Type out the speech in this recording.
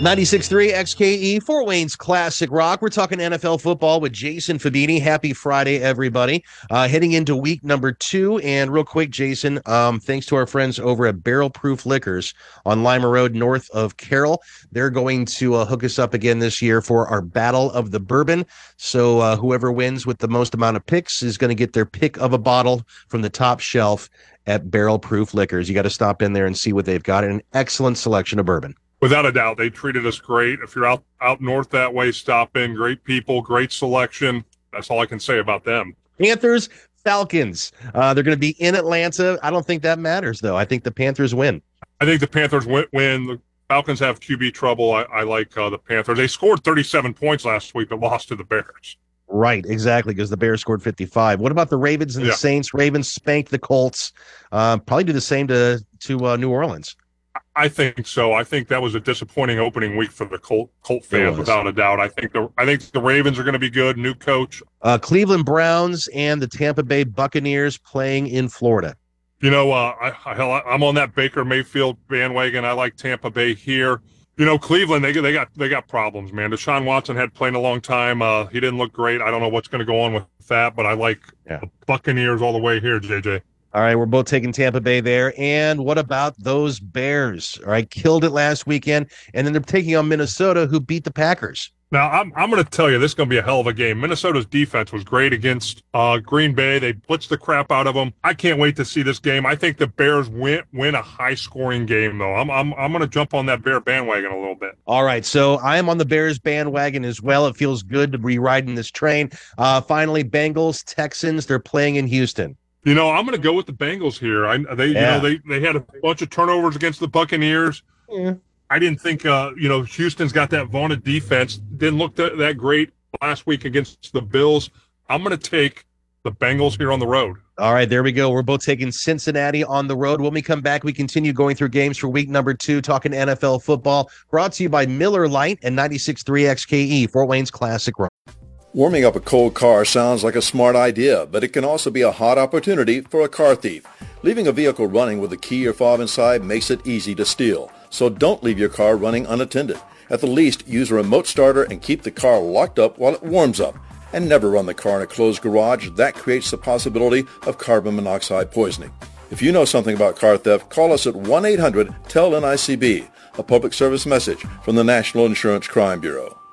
96.3 XKE, Fort Wayne's Classic Rock. We're talking NFL football with Jason Fabini. Happy Friday, everybody. Heading into week number 2. And real quick, Jason, thanks to our friends over at Barrel Proof Liquors on Lima Road, north of Carroll. They're going to hook us up again this year for our Battle of the Bourbon. So whoever wins with the most amount of picks is going to get their pick of a bottle from the top shelf at Barrel Proof Liquors. You got to stop in there and see what they've got. An excellent selection of bourbon. Without a doubt, they treated us great. If you're out north that way, stop in. Great people, great selection. That's all I can say about them. Panthers, Falcons. They're going to be in Atlanta. I don't think that matters, though. I think the Panthers win. I think the Panthers win. The Falcons have QB trouble. I like the Panthers. They scored 37 points last week but lost to the Bears. Right, exactly, because the Bears scored 55. What about the Ravens and the Saints? Ravens spanked the Colts. Probably do the same to New Orleans. I think so. I think that was a disappointing opening week for the Colt fans, without a doubt. I think the Ravens are going to be good. New coach. Cleveland Browns and the Tampa Bay Buccaneers playing in Florida. You know, I'm on that Baker Mayfield bandwagon. I like Tampa Bay here. You know, Cleveland, they got problems, man. Deshaun Watson had played a long time. He didn't look great. I don't know what's going to go on with that, but I like the Buccaneers all the way here, JJ. All right, we're both taking Tampa Bay there. And what about those Bears? All right, killed it last weekend, and then they're taking on Minnesota, who beat the Packers. Now, I'm going to tell you, this is going to be a hell of a game. Minnesota's defense was great against Green Bay. They blitzed the crap out of them. I can't wait to see this game. I think the Bears win a high-scoring game, though. I'm going to jump on that Bear bandwagon a little bit. All right, so I am on the Bears bandwagon as well. It feels good to be riding this train. Finally, Bengals, Texans, they're playing in Houston. You know, I'm going to go with the Bengals here. They had a bunch of turnovers against the Buccaneers. Yeah. I didn't think, Houston's got that vaunted defense. Didn't look that great last week against the Bills. I'm going to take the Bengals here on the road. All right, there we go. We're both taking Cincinnati on the road. When we come back, we continue going through games for week number 2, talking NFL football. Brought to you by Miller Lite and 96.3 XKE, Fort Wayne's Classic Rock. Warming up a cold car sounds like a smart idea, but it can also be a hot opportunity for a car thief. Leaving a vehicle running with a key or fob inside makes it easy to steal. So don't leave your car running unattended. At the least, use a remote starter and keep the car locked up while it warms up. And never run the car in a closed garage. That creates the possibility of carbon monoxide poisoning. If you know something about car theft, call us at 1-800-TEL-NICB, a public service message from the National Insurance Crime Bureau.